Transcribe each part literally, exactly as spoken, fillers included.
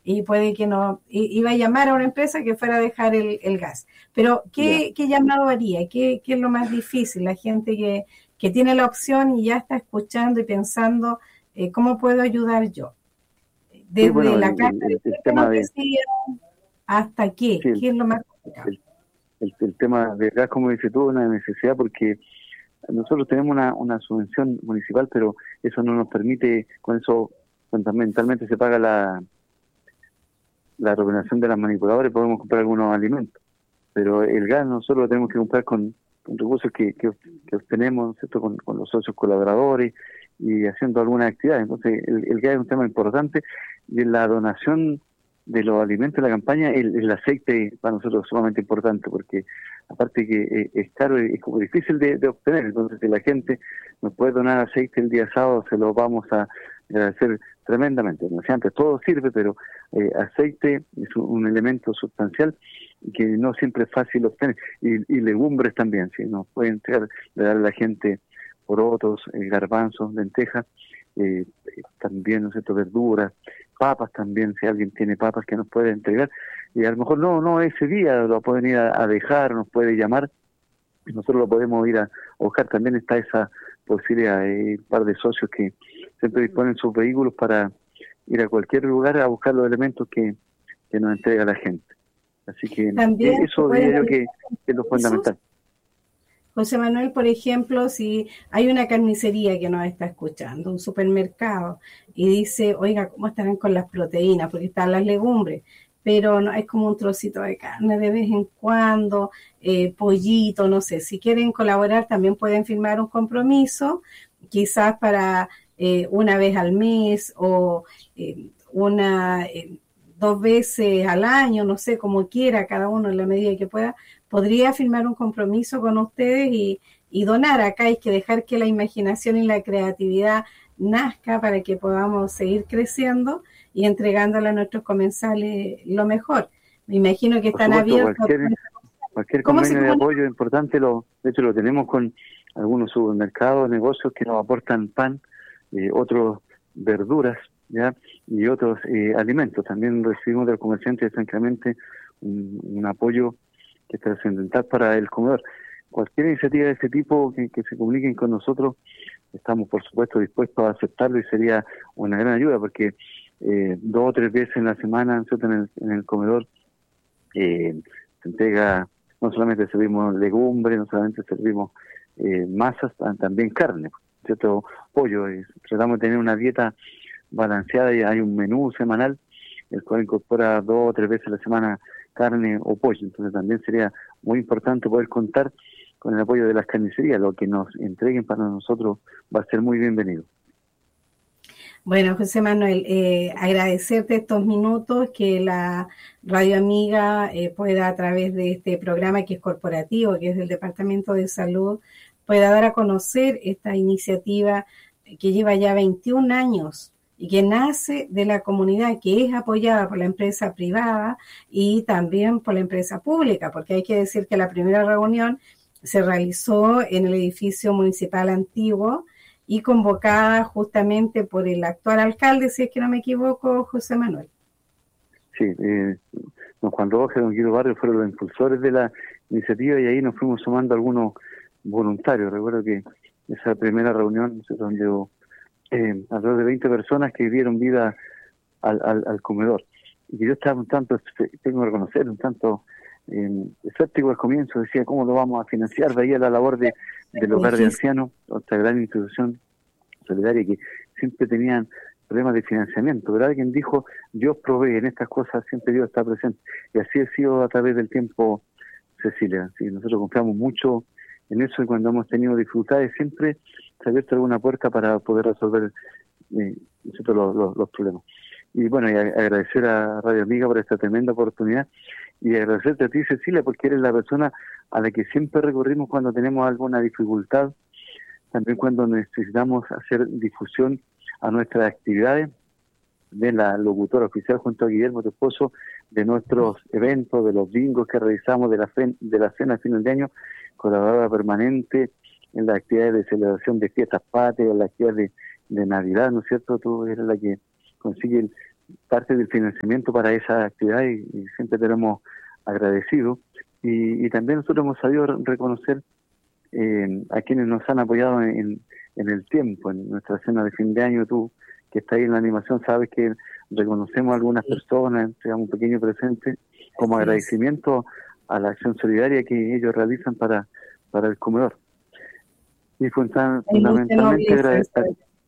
y puede que no, i- iba a llamar a una empresa que fuera a dejar el, el gas. Pero, ¿qué, Ya. qué llamado haría? ¿Qué, qué es lo más difícil? La gente que, que tiene la opción y ya está escuchando y pensando, eh, ¿cómo puedo ayudar yo? Sí, Desde bueno, la el, caja el, de el, el teléfono tema que de, sea hasta qué, sí, el, ¿qué es lo más complicado? el, el, el tema de gas, como dices tú, es una necesidad porque nosotros tenemos una, una subvención municipal, pero eso no nos permite, con eso fundamentalmente se paga la, la remuneración de las manipuladoras y podemos comprar algunos alimentos. Pero el gas nosotros lo tenemos que comprar con, con recursos que, que, que obtenemos, ¿cierto? Con, con los socios colaboradores y haciendo algunas actividades. Entonces, el, el gas es un tema importante y en la donación de los alimentos de la campaña, el, el aceite para nosotros es sumamente importante porque aparte que eh, es caro, es como difícil de, de obtener. Entonces, si la gente nos puede donar aceite el día sábado, se lo vamos a agradecer tremendamente. Como decía antes, todo sirve, pero eh, aceite es un, un elemento sustancial que no siempre es fácil obtener, y, y legumbres también, si nos pueden entregar, le dar a la gente porotos, eh, garbanzos, lentejas, eh, eh, también, ¿no es cierto?, verduras, papas también, si alguien tiene papas que nos puede entregar, y a lo mejor no, no ese día lo pueden ir a, a dejar, nos puede llamar, y nosotros lo podemos ir a, a buscar, también está esa posibilidad, hay un par de socios que siempre disponen sus vehículos para ir a cualquier lugar a buscar los elementos que, que nos entrega la gente. Así que eh, También se eso pueden diría yo realizar que, que es lo permisos. fundamental. José Manuel, por ejemplo, si hay una carnicería que nos está escuchando, un supermercado, y dice, oiga, ¿cómo estarán con las proteínas? Porque están las legumbres, pero no es como un trocito de carne de vez en cuando, eh, pollito, no sé. Si quieren colaborar, también pueden firmar un compromiso, quizás para eh, una vez al mes o eh, una eh, dos veces al año, no sé, como quiera, cada uno en la medida que pueda, podría firmar un compromiso con ustedes y, y donar. Acá hay que dejar que la imaginación y la creatividad nazca para que podamos seguir creciendo y entregándole a nuestros comensales lo mejor. Me imagino que Por están supuesto, abiertos. cualquier cualquier ¿Cómo se convenio de comunica? apoyo importante, lo de hecho lo tenemos con algunos supermercados, negocios que nos aportan pan, eh, otros verduras, ya y otros eh, alimentos. También recibimos del comerciante de San Clemente un, un apoyo que es trascendental para el comedor. Cualquier iniciativa de ese tipo que, que se comuniquen con nosotros, estamos por supuesto dispuestos a aceptarlo y sería una gran ayuda porque eh, dos o tres veces en la semana nosotros en el, en el comedor eh, se entrega, no solamente servimos legumbres, no solamente servimos eh, masas, también carne, ¿cierto? Pollo, y tratamos de tener una dieta balanceada y hay un menú semanal, el cual incorpora dos o tres veces a la semana carne o pollo, entonces también sería muy importante poder contar con el apoyo de las carnicerías, lo que nos entreguen para nosotros va a ser muy bienvenido. Bueno, José Manuel, eh, agradecerte estos minutos que la Radio Amiga eh, pueda a través de este programa que es corporativo, que es del Departamento de Salud, pueda dar a conocer esta iniciativa que lleva ya veintiún años y que nace de la comunidad, que es apoyada por la empresa privada y también por la empresa pública, porque hay que decir que la primera reunión se realizó en el edificio municipal antiguo y convocada justamente por el actual alcalde, si es que no me equivoco, José Manuel. Sí, eh, don Juan Rojas y don Guido Barrio fueron los impulsores de la iniciativa y ahí nos fuimos sumando algunos voluntarios. Recuerdo que esa primera reunión se donde eh, alrededor de veinte personas que dieron vida al, al, al comedor. Y que yo estaba un tanto, tengo que reconocer, un tanto eh, escéptico al comienzo, decía cómo lo vamos a financiar, veía la labor de, del hogar de Difícil. ancianos, otra gran institución solidaria que siempre tenían problemas de financiamiento, pero alguien dijo, Dios provee, en estas cosas siempre Dios está presente, y así ha sido a través del tiempo, Cecilia. ¿Sí? Nosotros confiamos mucho en eso y cuando hemos tenido dificultades siempre se ha abierto alguna puerta para poder resolver eh, los, los, los problemas. Y bueno, y agradecer a Radio Amiga por esta tremenda oportunidad y agradecerte a ti, Cecilia, porque eres la persona a la que siempre recurrimos cuando tenemos alguna dificultad, también cuando necesitamos hacer difusión a nuestras actividades, de la locutora oficial junto a Guillermo, tu esposo, de nuestros eventos, de los bingos que realizamos, de la, fe, de la cena a final de año, colaboradora permanente en las actividades de celebración de fiestas patrias, en las actividades de, de Navidad, ¿no es cierto? Tú eres la que consigue el parte del financiamiento para esa actividad y, y siempre tenemos agradecido. Y, y también nosotros hemos sabido reconocer eh, a quienes nos han apoyado en, en el tiempo, en nuestra cena de fin de año. Tú, que estás ahí en la animación, sabes que reconocemos a algunas personas, entregamos un pequeño presente como agradecimiento a la acción solidaria que ellos realizan para, para el comedor. Y fundamentalmente agradecer,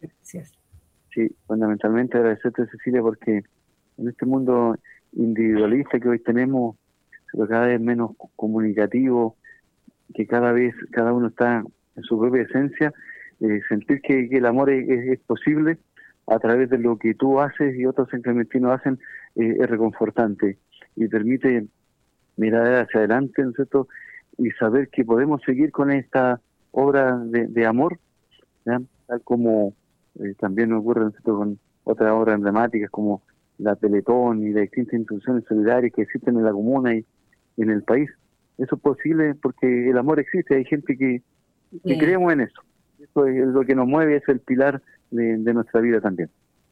sí, fundamentalmente agradecerte, Cecilia, porque en este mundo individualista que hoy tenemos, pero cada vez menos comunicativo, que cada vez cada uno está en su propia esencia, eh, sentir que, que el amor es, es posible a través de lo que tú haces y otros incrementinos hacen, eh, es reconfortante y permite mirar hacia adelante, ¿no es cierto? Y saber que podemos seguir con esta obra de, de amor, ¿ya? Tal como eh, también ocurre, ¿no es cierto?, con otras obras emblemáticas como la Teletón y las distintas instituciones solidarias que existen en la comuna y, y en el país. Eso es posible porque el amor existe, hay gente que, que sí. creemos en eso. Eso es lo que nos mueve, es el pilar de, de nuestra vida también.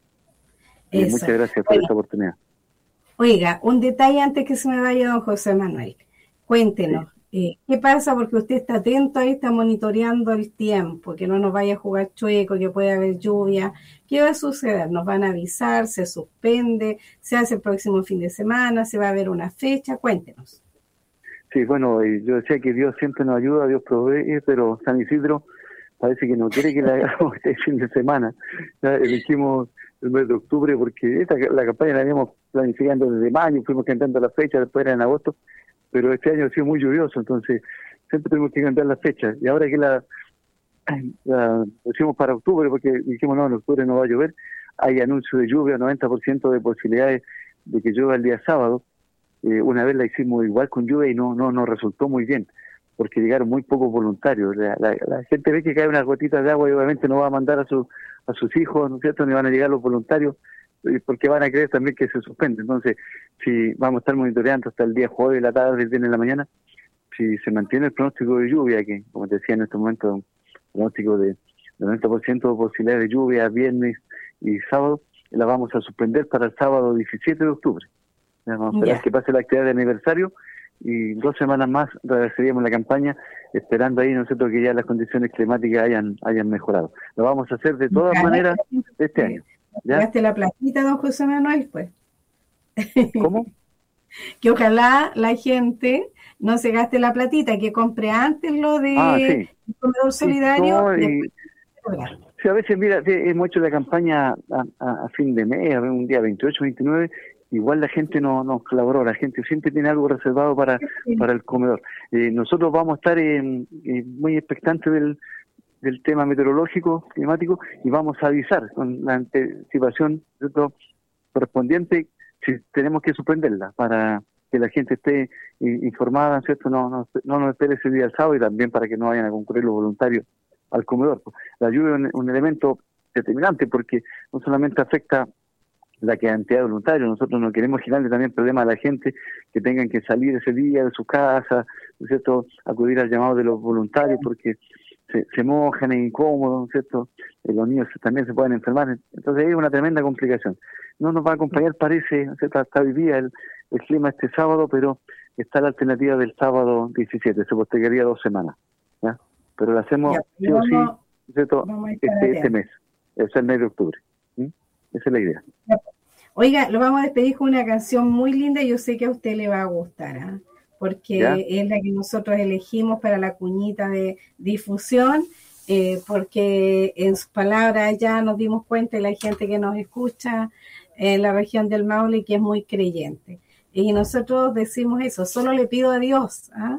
Y muchas gracias por Oiga. esta oportunidad. Oiga, un detalle antes que se me vaya don José Manuel. Cuéntenos, sí. eh, ¿qué pasa? Porque usted está atento ahí, está monitoreando el tiempo, que no nos vaya a jugar chueco, que puede haber lluvia. ¿Qué va a suceder? ¿Nos van a avisar? ¿Se suspende? ¿Se hace el próximo fin de semana? ¿Se va a ver una fecha? Cuéntenos. Sí, bueno, yo decía que Dios siempre nos ayuda, Dios provee, pero San Isidro parece que no quiere que la hagamos este fin de semana. Ya elegimos el mes de octubre porque esta, la campaña la habíamos planificando desde mayo, fuimos cantando la fecha, después era en agosto, pero este año ha sido muy lluvioso, entonces siempre tenemos que cambiar las fechas. Y ahora que la, la pusimos para octubre, porque dijimos no, en octubre no va a llover, hay anuncio de lluvia, noventa por ciento de posibilidades de que llueva el día sábado. Eh, una vez la hicimos igual con lluvia y no no nos resultó muy bien, porque llegaron muy pocos voluntarios. La, la, la gente ve que cae unas gotitas de agua y obviamente no va a mandar a, su, a sus hijos, ¿no es cierto?, ni van a llegar los voluntarios, porque van a creer también que se suspende. Entonces, si vamos a estar monitoreando hasta el día jueves, la tarde, el viernes en la mañana, si se mantiene el pronóstico de lluvia, que como te decía en este momento, un pronóstico de noventa por ciento de posibilidades de lluvia viernes y sábado, la vamos a suspender para el sábado diecisiete de octubre. Vamos a esperar yeah. que pase la actividad de aniversario y dos semanas más realizaríamos la campaña, esperando ahí, ¿no es cierto?, que ya las condiciones climáticas hayan hayan mejorado. Lo vamos a hacer de todas claro. maneras este año. ¿Ya? ¿Gaste la platita, don José Manuel, pues? ¿Cómo? Que ojalá la gente no se gaste la platita, que compre antes lo de ah, sí. el comedor solidario. Sí, no, y, sí, a veces, mira, hemos hecho la campaña a, a, a fin de mes, un día veintiocho, veintinueve, igual la gente no nos colaboró, la gente siempre tiene algo reservado para, sí. para el comedor. Eh, nosotros vamos a estar eh, eh, muy expectantes del, del tema meteorológico, climático, y vamos a avisar con la anticipación, ¿cierto?, correspondiente si tenemos que suspenderla para que la gente esté informada, ¿cierto? No, no, no nos espere ese día el sábado y también para que no vayan a concurrir los voluntarios al comedor. La lluvia es un, un elemento determinante porque no solamente afecta la cantidad de voluntarios, nosotros no queremos generarle también problemas a la gente que tengan que salir ese día de su casa, ¿no es cierto?, acudir al llamado de los voluntarios porque se, se mojan, es incómodo, ¿no es cierto?, eh, los niños también se pueden enfermar, entonces es una tremenda complicación. No nos va a acompañar, parece, ¿no es cierto?, hasta hoy día el, el clima este sábado, pero está la alternativa del sábado diecisiete, se postergaría dos semanas, ¿ya? Pero lo hacemos ya, sí o sí, ¿no es cierto?, este, este mes, es el mes de octubre. ¿sí? Esa es la idea. Oiga, lo vamos a despedir con una canción muy linda y yo sé que a usted le va a gustar, ¿eh? Porque ¿ya? es la que nosotros elegimos para la cuñita de difusión, eh, porque en sus palabras ya nos dimos cuenta de la gente que nos escucha en la región del Maule que es muy creyente. Y nosotros decimos eso, solo le pido a Dios, ¿eh?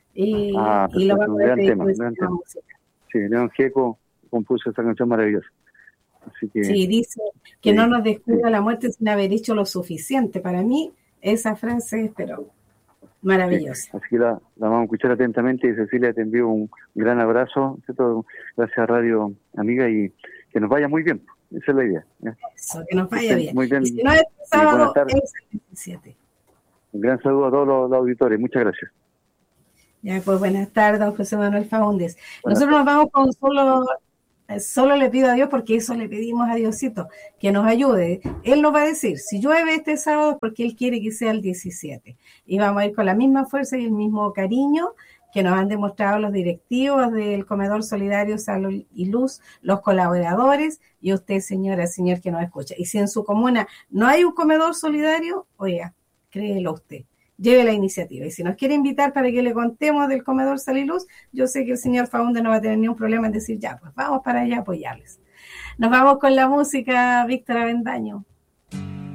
y, ah, y lo vamos a despedir tema, con esta música. Sí, León Gieco compuso esa canción maravillosa. Así que, sí, dice que sí, no nos descuida sí. la muerte sin haber hecho lo suficiente. Para mí, esa frase es, pero maravillosa. Sí, así que la, la vamos a escuchar atentamente y Cecilia, te envío un gran abrazo, ¿cierto? Gracias a Radio Amiga y que nos vaya muy bien. Esa es la idea. ¿ya? Eso, que nos vaya bien. Muy bien. Y si no es el sábado, es el diecisiete. Un gran saludo a todos los, los auditores. Muchas gracias. Ya, pues buenas tardes, don José Manuel Faúndez. Nosotros nos vamos con solo Solo le pido a Dios, porque eso le pedimos a Diosito, que nos ayude. Él nos va a decir, si llueve este sábado es porque Él quiere que sea el diecisiete. Y vamos a ir con la misma fuerza y el mismo cariño que nos han demostrado los directivos del Comedor Solidario Salud y Luz, los colaboradores y usted, señora, señor, que nos escucha. Y si en su comuna no hay un comedor solidario, oiga, créelo usted. Lleve la iniciativa. Y si nos quiere invitar para que le contemos del Comedor Sal y Luz, yo sé que el señor Faúndez no va a tener ningún problema en decir, ya, pues vamos para allá a apoyarles. Nos vamos con la música, Víctor Avendaño.